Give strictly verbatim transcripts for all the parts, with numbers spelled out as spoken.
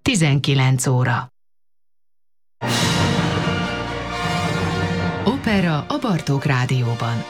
tizenkilenc óra. Opera a Bartók Rádióban.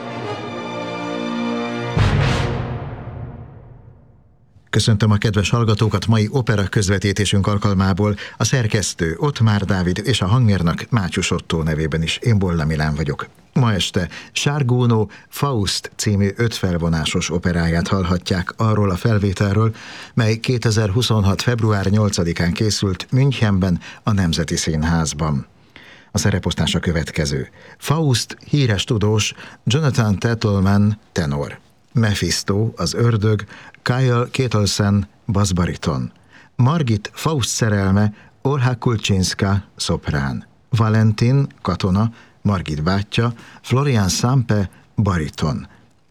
Köszöntöm a kedves hallgatókat mai opera közvetítésünk alkalmából. A szerkesztő Ottmár Dávid és a hangmérnök Mátyus Ottó nevében is. Én Bolla Milán vagyok. Ma este Sárgónó Faust című ötfelvonásos operáját hallhatják arról a felvételről, mely kétezer-huszonhat. február nyolcadikán készült Münchenben, a Nemzeti Színházban. A szereposztás a következő. Faust híres tudós, Jonathan Tettleman tenor. Mephisto az ördög, Kyle Ketelsen basszbariton. Margit Faust szerelme, Olha Kulczynska szoprán. Valentin katona, Margit bátyja, Florian Sampe bariton.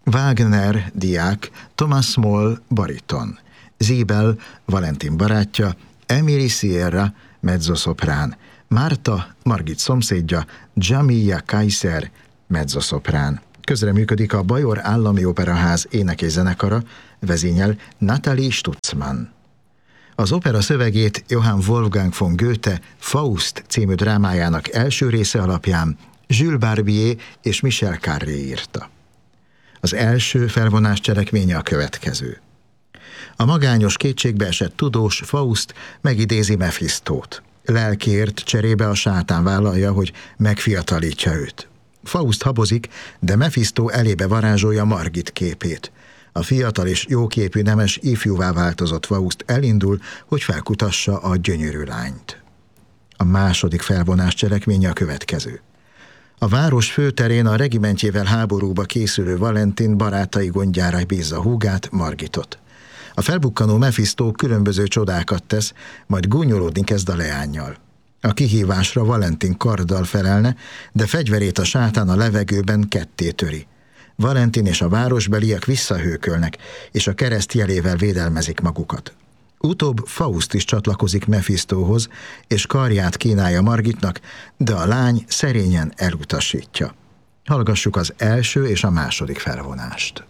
Wagner diák, Thomas Moll bariton. Zibel Valentin barátja, Emily Sierra mezzoszoprán. Márta Margit szomszédja, Jamia Kaiser mezzoszoprán. Közreműködik a Bajor Állami Operaház ének- és zenekara, vezényel Nathalie Stutzmann. Az opera szövegét Johann Wolfgang von Goethe Faust című drámájának első része alapján Jules Barbier és Michel Carré írta. Az első felvonás cselekménye a következő. A magányos, kétségbeesett tudós Faust megidézi Mephistót. Lelkért cserébe a sátán vállalja, hogy megfiatalítja őt. Faust habozik, de Mephisto elébe varázsolja Margit képét. A fiatal és jóképű nemes ifjúvá változott Faust elindul, hogy felkutassa a gyönyörű lányt. A második felvonás cselekménye a következő. A város főterén a regimentjével háborúba készülő Valentin barátai gondjára bízza húgát, Margitot. A felbukkanó Mephisto különböző csodákat tesz, majd gúnyolódni kezd a leánnyal. A kihívásra Valentin karddal felelne, de fegyverét a sátán a levegőben ketté töri. Valentin és a városbeliek visszahőkölnek, és a kereszt jelével védelmezik magukat. Utóbb Faust is csatlakozik Mephistóhoz, és karját kínálja Margitnak, de a lány szerényen elutasítja. Hallgassuk az első és a második felvonást.